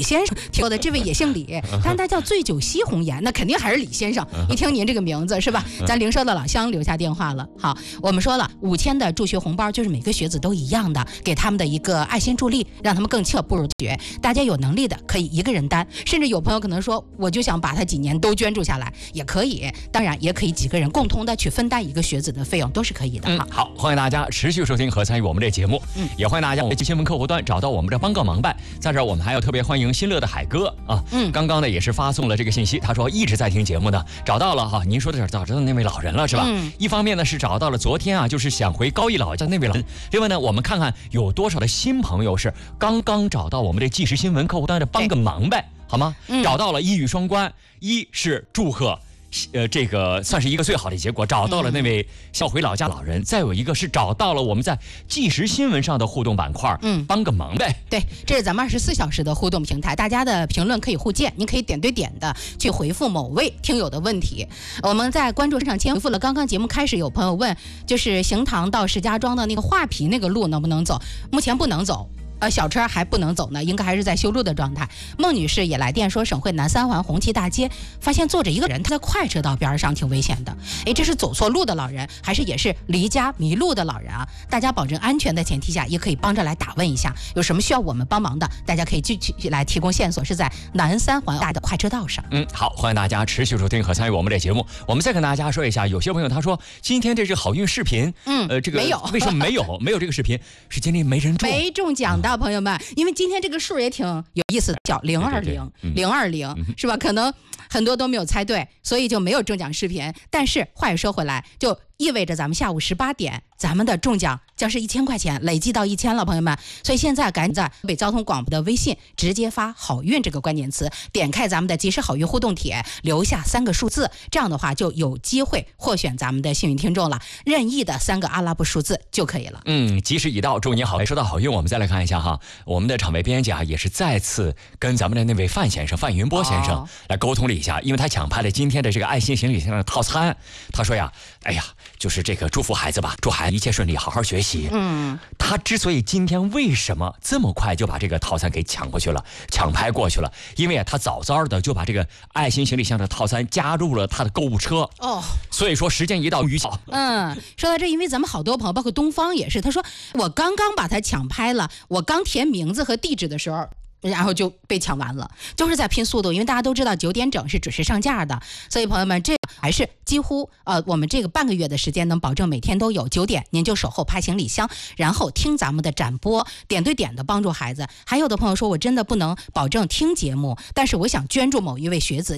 先生提过的这位也姓李，但他叫醉酒吸红颜，那肯定还是李先生。一听您这个名字是吧？咱灵社的老乡留下电话了。好，我们说了5000的助学红包，就是每个学子都一样的，给他们的一个爱心助力，让他们更步入学。大家有能力的可以一个人担，甚至有朋友可能说，我就想把他几年都捐助下来，也可以。当然，也可以几个人共同的去分担一个学子的费用，都是可以的。 好，欢迎大家持续收听和参与我们这节目。也欢迎大家我们新闻客户端找到我们的帮个忙办。在这儿我们还要特别欢迎新乐的海哥啊，刚刚呢也是发送了这个信息，他说一直在听节目呢，找到了哈，您说的是找到那位老人了是吧？一方面呢是找到了昨天啊，就是想回高一老家那位老人。另外呢，我们看看有多少的新朋友是刚刚找到我们这即时新闻客户端的帮个忙呗，好吗？找到了，一语双关，一是祝贺。这个算是一个最好的结果，找到了那位要回老家老人，再有一个是找到了我们在即时新闻上的互动板块，帮个忙呗。 对，这是咱们24小时的互动平台，大家的评论可以互见，您可以点对点的去回复某位听友的问题。我们在关注上回复了，刚刚节目开始有朋友问，就是行唐到石家庄的那个画皮那个路能不能走？目前不能走。小车还不能走呢，应该还是在修路的状态。孟女士也来电说，省会南3环红旗大街发现坐着一个人，他在快车道边上，挺危险的。这是走错路的老人，还是也是离家迷路的老人啊？大家保证安全的前提下，也可以帮着来打问一下，有什么需要我们帮忙的，大家可以继续来提供线索，是在南3环大的快车道上。 好，欢迎大家持续收听和参与我们这节目。我们再跟大家说一下，有些朋友他说今天这是好运视频，这个没有， 为什么没有这个视频？是今天没人中， 没中奖的。朋友们，因为今天这个数也挺有意思的，叫020，020是吧？可能很多都没有猜对，所以就没有中奖视频。但是话又说回来，就意味着咱们下午18点，咱们的中奖将是1000块钱，累计到1000了，朋友们。所以现在赶紧在北交通广播的微信直接发好运这个关键词，点开咱们的即时好运互动帖，留下3个数字，这样的话就有机会获选咱们的幸运听众了，任意的3个阿拉伯数字就可以了。 吉时已到，祝您好。说到好运，我们再来看一下哈，我们的场外编辑啊，也是再次跟咱们的那位范云波先生来沟通了一下，因为他抢拍了今天的这个爱心行李箱的套餐。他说呀，就是这个祝福孩子吧，祝孩子一切顺利，好好学习。他之所以今天为什么这么快就把这个套餐给抢拍过去了，因为他早的就把这个爱心行李箱的套餐加入了他的购物车。所以说时间一到于巧。 说到这，因为咱们好多朋友，包括东方也是，他说我刚刚把它抢拍了，我刚填名字和地址的时候，然后就被抢完了，就是在拼速度。因为大家都知道9点整是准时上架的，所以朋友们，这还是几乎我们这个半个月的时间能保证每天都有9点，您就守候拍行李箱，然后听咱们的展播，点对点的帮助孩子。还有的朋友说，我真的不能保证听节目，但是我想捐助某一位学子，